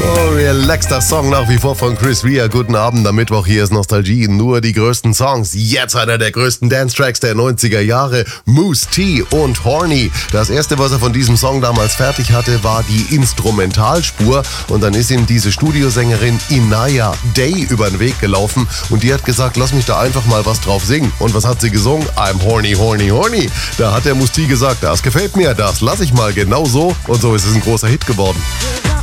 Oh, relaxter Song nach wie vor von Chris Rea. Guten Abend, am Mittwoch, hier ist Nostalgie. Nur die größten Songs. Jetzt einer der größten Dance-Tracks der 90er Jahre. Mousse T und Horny. Das erste, was er von diesem Song damals fertig hatte, war die Instrumentalspur. Und dann ist ihm diese Studiosängerin Inaya Day über den Weg gelaufen. Und die hat gesagt, lass mich da einfach mal was drauf singen. Und was hat sie gesungen? I'm horny, horny, horny. Da hat der Mousse T gesagt, das gefällt mir, das lass ich mal genau so. Und so ist es ein großer Hit geworden.